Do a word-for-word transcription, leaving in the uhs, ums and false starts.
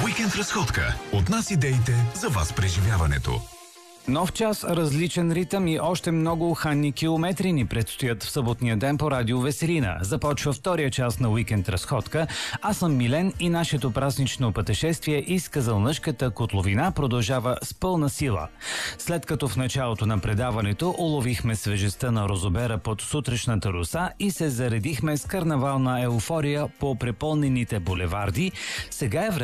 Уикенд разходка. От нас идеите за вас преживяването. Нов час, различен ритъм и още много уханни километри ни предстоят в съботния ден по радио Веселина. Започва втория час на Уикенд разходка. Аз съм Милен и нашето празнично пътешествие из Казанлъшката котловина продължава с пълна сила. След като в началото на предаването уловихме свежестта на розобера под сутрешната роса и се заредихме с карнавална еуфория по препълнените булеварди, сега е време